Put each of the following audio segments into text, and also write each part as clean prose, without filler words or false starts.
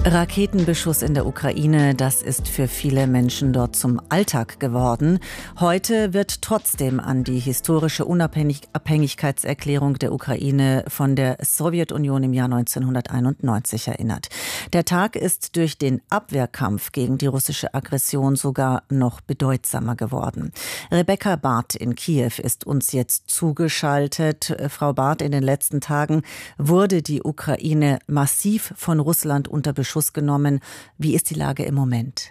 Raketenbeschuss in der Ukraine, das ist für viele Menschen dort zum Alltag geworden. Heute wird trotzdem an die historische Unabhängigkeitserklärung der Ukraine von der Sowjetunion im Jahr 1991 erinnert. Der Tag ist durch den Abwehrkampf gegen die russische Aggression sogar noch bedeutsamer geworden. Rebecca Barth in Kiew ist uns jetzt zugeschaltet. Frau Barth, in den letzten Tagen wurde die Ukraine massiv von Russland unter Beschuss genommen. Wie ist die Lage im Moment?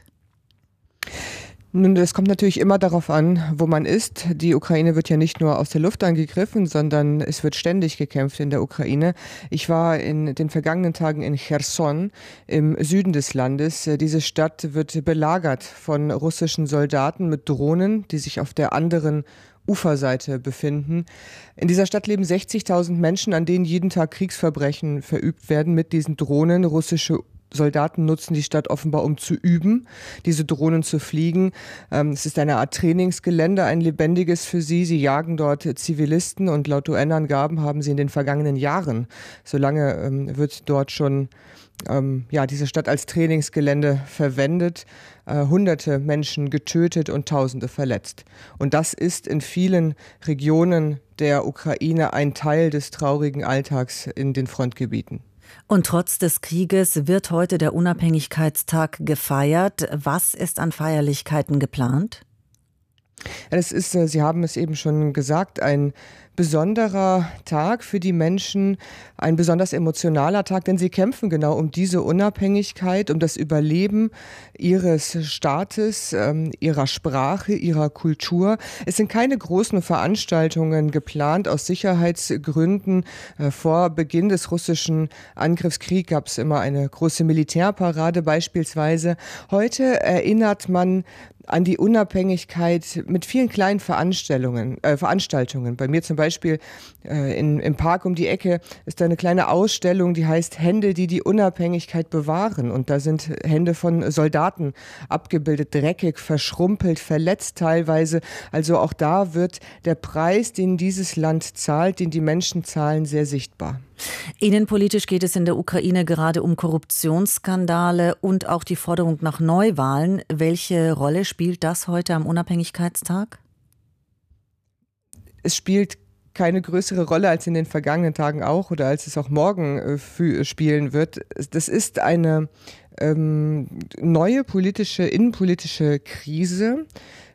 Nun, das kommt natürlich immer darauf an, wo man ist. Die Ukraine wird ja nicht nur aus der Luft angegriffen, sondern es wird ständig gekämpft in der Ukraine. Ich war in den vergangenen Tagen in Cherson im Süden des Landes. Diese Stadt wird belagert von russischen Soldaten mit Drohnen, die sich auf der anderen Uferseite befinden. In dieser Stadt leben 60.000 Menschen, an denen jeden Tag Kriegsverbrechen verübt werden mit diesen Drohnen. Russische Soldaten nutzen die Stadt offenbar, um zu üben, diese Drohnen zu fliegen. Es ist eine Art Trainingsgelände, ein lebendiges für sie. Sie jagen dort Zivilisten und laut UN-Angaben haben sie in den vergangenen Jahren, solange wird dort schon diese Stadt als Trainingsgelände verwendet, Hunderte Menschen getötet und Tausende verletzt. Und das ist in vielen Regionen der Ukraine ein Teil des traurigen Alltags in den Frontgebieten. Und trotz des Krieges wird heute der Unabhängigkeitstag gefeiert. Was ist an Feierlichkeiten geplant? Es ist, Sie haben es eben schon gesagt, ein besonderer Tag für die Menschen, ein besonders emotionaler Tag, denn sie kämpfen genau um diese Unabhängigkeit, um das Überleben ihres Staates, ihrer Sprache, ihrer Kultur. Es sind keine großen Veranstaltungen geplant aus Sicherheitsgründen. Vor Beginn des russischen Angriffskriegs gab es immer eine große Militärparade beispielsweise. Heute erinnert man an die Unabhängigkeit mit vielen kleinen Veranstaltungen. Bei mir zum Beispiel im Park um die Ecke ist da eine kleine Ausstellung, die heißt Hände, die die Unabhängigkeit bewahren. Und da sind Hände von Soldaten abgebildet, dreckig, verschrumpelt, verletzt teilweise. Also auch da wird der Preis, den dieses Land zahlt, den die Menschen zahlen, sehr sichtbar. Innenpolitisch geht es in der Ukraine gerade um Korruptionsskandale und auch die Forderung nach Neuwahlen. Welche Rolle spielt das heute am Unabhängigkeitstag? Es spielt keine größere Rolle als in den vergangenen Tagen auch oder als es auch morgen spielen wird. Das ist eine neue innenpolitische Krise,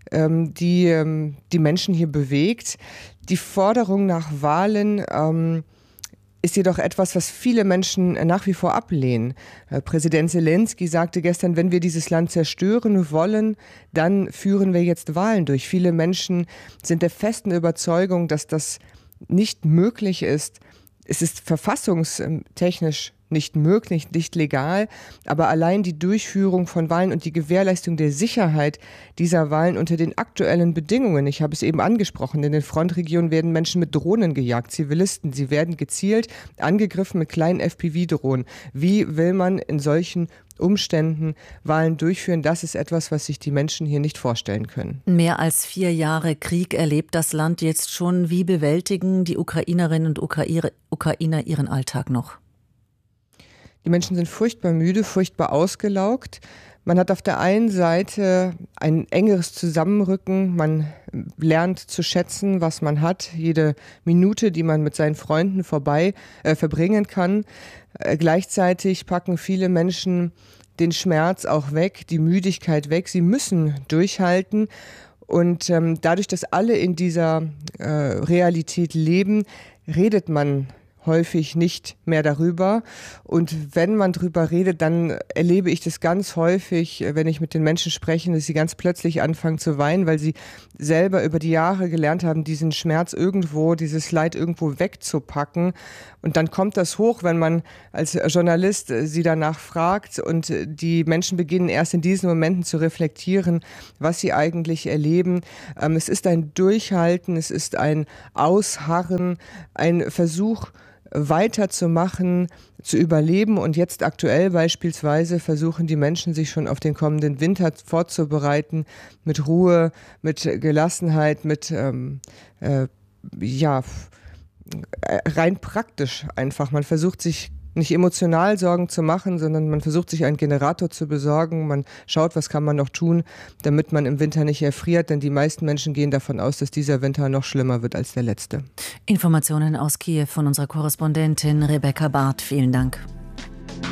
die die Menschen hier bewegt. Die Forderung nach Wahlen ist jedoch etwas, was viele Menschen nach wie vor ablehnen. Präsident Zelensky sagte gestern, wenn wir dieses Land zerstören wollen, dann führen wir jetzt Wahlen durch. Viele Menschen sind der festen Überzeugung, dass das nicht möglich ist. Es ist verfassungstechnisch nicht möglich, nicht legal, aber allein die Durchführung von Wahlen und die Gewährleistung der Sicherheit dieser Wahlen unter den aktuellen Bedingungen, ich habe es eben angesprochen, in den Frontregionen werden Menschen mit Drohnen gejagt, Zivilisten, sie werden gezielt angegriffen mit kleinen FPV-Drohnen. Wie will man in solchen Umständen Wahlen durchführen? Das ist etwas, was sich die Menschen hier nicht vorstellen können. Mehr als 4 Jahre Krieg erlebt das Land jetzt schon. Wie bewältigen die Ukrainerinnen und Ukrainer ihren Alltag noch? Die Menschen sind furchtbar müde, furchtbar ausgelaugt. Man hat auf der einen Seite ein engeres Zusammenrücken, man lernt zu schätzen, was man hat, jede Minute, die man mit seinen Freunden verbringen kann. Gleichzeitig packen viele Menschen den Schmerz auch weg, die Müdigkeit weg. Sie müssen durchhalten. Und dadurch, dass alle in dieser Realität leben, redet man häufig nicht mehr darüber. Und wenn man drüber redet, dann erlebe ich das ganz häufig, wenn ich mit den Menschen spreche, dass sie ganz plötzlich anfangen zu weinen, weil sie selber über die Jahre gelernt haben, diesen Schmerz irgendwo, dieses Leid irgendwo wegzupacken. Und dann kommt das hoch, wenn man als Journalist sie danach fragt und die Menschen beginnen erst in diesen Momenten zu reflektieren, was sie eigentlich erleben. Es ist ein Durchhalten, es ist ein Ausharren, ein Versuch, weiterzumachen, zu überleben. Und jetzt aktuell beispielsweise versuchen die Menschen, sich schon auf den kommenden Winter vorzubereiten, mit Ruhe, mit Gelassenheit, mit rein praktisch einfach. Man versucht sich nicht emotional Sorgen zu machen, sondern man versucht sich einen Generator zu besorgen. Man schaut, was kann man noch tun, damit man im Winter nicht erfriert. Denn die meisten Menschen gehen davon aus, dass dieser Winter noch schlimmer wird als der letzte. Informationen aus Kiew von unserer Korrespondentin Rebecca Barth. Vielen Dank.